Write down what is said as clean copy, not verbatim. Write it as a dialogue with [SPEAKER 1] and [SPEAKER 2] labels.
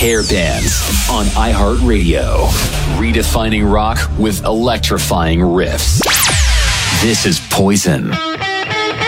[SPEAKER 1] Hair Bands on iHeartRadio. Redefining rock with electrifying riffs. This is Poison.